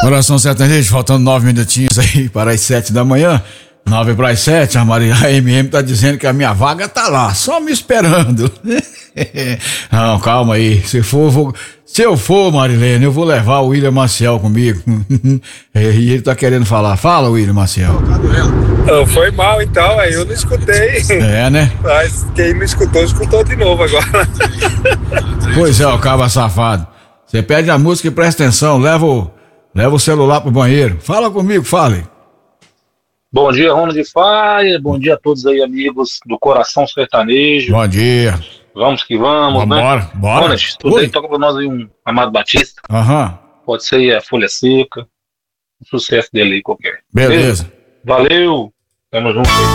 Coração sertanejo, faltando 9 minutinhos aí para as 7 da manhã. 9 para as 7, a MM tá dizendo que a minha vaga tá lá, só me esperando. Não, calma aí. Se eu for, Marilene, eu vou levar o William Maciel comigo. E ele tá querendo falar. Fala, William Maciel. Foi mal então, aí eu não escutei. É, né? Mas quem não escutou, escutou de novo agora. Pois é, o cabo safado. Você pede a música e presta atenção, leva o celular pro banheiro. Fala comigo, fale. Bom dia, Ronald de Faia. Bom dia a todos aí, amigos do Coração Sertanejo. Bom dia. Vamos que vamos, né? Bora. Ronald, tudo aí, toca pra nós aí um Amado Batista. Aham. Pode ser aí a Folha Seca. O sucesso dele aí qualquer. Beleza. Valeu. Tamo junto aí.